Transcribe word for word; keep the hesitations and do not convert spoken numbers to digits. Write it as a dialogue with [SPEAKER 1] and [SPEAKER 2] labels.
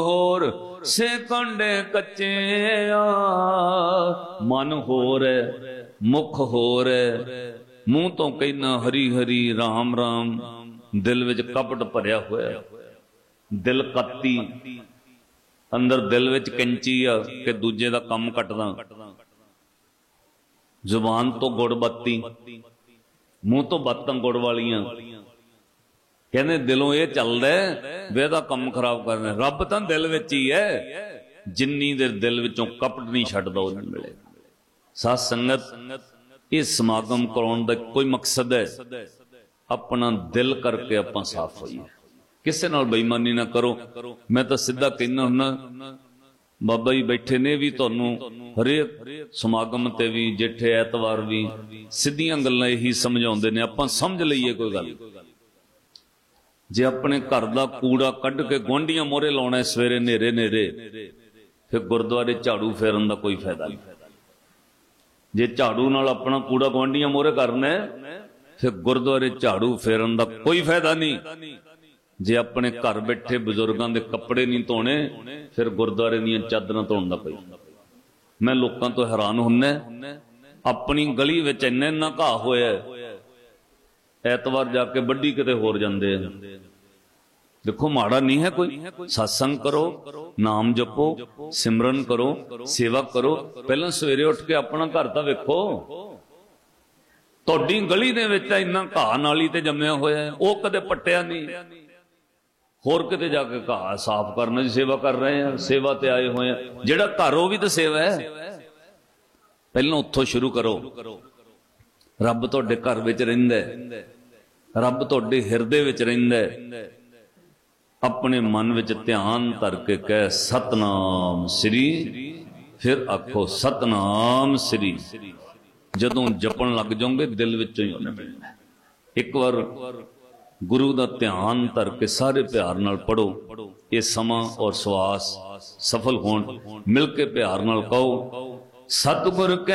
[SPEAKER 1] होर से कंडे कच्चे मन होर मुख होर मूँह तो कहना हरी हरी राम राम दिल विच कपट भरिया होया दिल कत्ती अंदर दिल विच कैंची आ कि दूजे दा कम कटदा जुबान तो गुड़ बत्ती मूँह तो बत्तां गुड़ वालियां कहने दिलों ये चलदा वे दा कम खराब करना रब तां दिल विच ही है जिन्नी देर दिल विचों कपट नहीं छड्डदा उन्हें मिले साध संगत ये समागम कराउण दा कोई मकसद है अपना दिल करके आपां साफ होइए किसे नाल बेईमानी ना करो। मैं तो सीधा कहना हुन्ना बाबा जी बैठे ने भी तुहानूं हरेक समागम ते भी जेठे ऐतवार भी सीधियां गल्लां यही समझाउंदे ने आपां समझ लईए कोई गल जे अपने घर का कूड़ा कढ़ के गुआंढियां मोहरे लाउणा सवेरे नेरे नेरे फिर गुरुद्वारे झाड़ू फेरन का कोई फायदा नहीं। जे झाड़ू नाल अपना कूड़ा गुआंढियां मोहरे करना फिर गुरुद्वारे झाड़ू फेरन का कोई फायदा नहीं। जे अपने घर बैठे बजुर्गों के कपड़े नहीं धोने फिर गुरुद्वारे दीयां चादरां धोण दा कोई। मैं लोकां तो हैरान हुन्ना अपनी गली विच इन्ना इन्ना घाह होया ऐतवार जाके बड्डी किते होर जांदे हैं। देखो माड़ा नहीं है कोई सत्संग करो नाम जपो सिमरन करो सेवा करो पहला सवेरे उठ के अपना घर तां वेखो तुहाडी गली दे विच इन्ना घाह नाली ते जम्मिया होया वो कदे पट्टिया नहीं होर किते जाके घाह साफ करने की सेवा कर रहे हैं सेवा ते आए हुए हैं जिहड़ा घर वो भी तो सेवा है पहला उत्थों शुरू करो। रब तुहाडे घर विच रहिंदा है रब तुहाडे हिरदे विच रहिंदा है अपने मन विच ध्यान धर के कह सतनाम श्री फिर आखो सतनाम श्री जदों जपन लग जाओगे दिल विचों ही उन्हें मिलना। एक बार गुरु दा ध्यान धर के सारे प्यार नाल पढ़ो ये समा और श्वास सफल होण मिल के प्यार नाल कहो सतगुर